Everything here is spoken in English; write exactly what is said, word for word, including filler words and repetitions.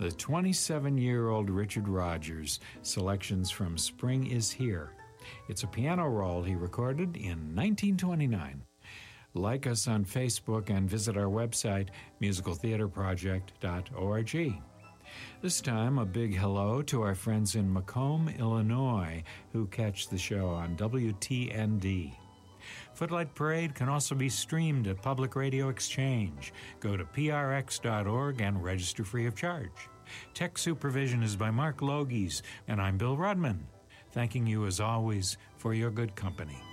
the twenty-seven-year-old Richard Rodgers, selections from Spring Is Here. It's a piano roll he recorded in nineteen twenty-nine. Like us on Facebook and visit our website, musical theater project dot org. This time, a big hello to our friends in Macomb, Illinois, who catch the show on W T N D. Footlight Parade can also be streamed at Public Radio Exchange. Go to P R X dot org and register free of charge. Tech supervision is by Mark Logies, and I'm Bill Rudman, thanking you as always for your good company.